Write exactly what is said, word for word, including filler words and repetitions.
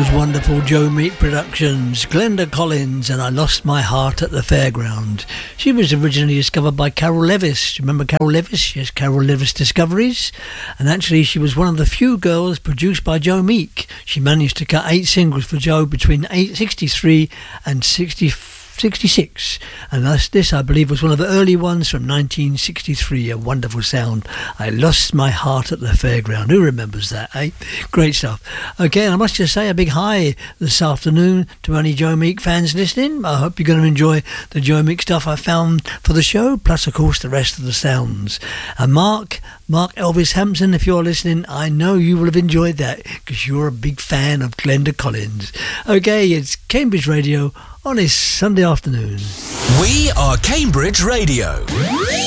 Wonderful Joe Meek Productions, Glenda Collins and I Lost My Heart at the Fairground. She was originally discovered by Carol Levis. Do you remember Carol Levis? Yes, Carol Levis Discoveries. And actually she was one of the few girls produced by Joe Meek. She managed to cut eight singles for Joe between sixty-three and sixty-six, and thus this I believe was one of the early ones from nineteen sixty-three. A wonderful sound. I Lost My Heart at the Fairground. Who remembers that, eh? Great stuff. Okay, and I must just say a big hi this afternoon to any Joe Meek fans listening. I hope you're going to enjoy the Joe Meek stuff I found for the show, plus of course the rest of the sounds. And Mark Mark Elvis Hampson, if you're listening, I know you will have enjoyed that because you're a big fan of Glenda Collins. Okay, it's Cambridge Radio on this Sunday afternoon. We are Cambridge Radio.